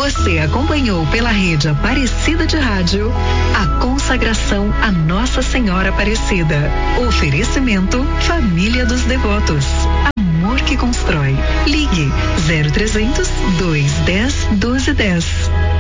Você acompanhou pela rede Aparecida de Rádio a consagração a Nossa Senhora Aparecida. Oferecimento Família dos Devotos. Amor que constrói. Ligue 0300 210 1210.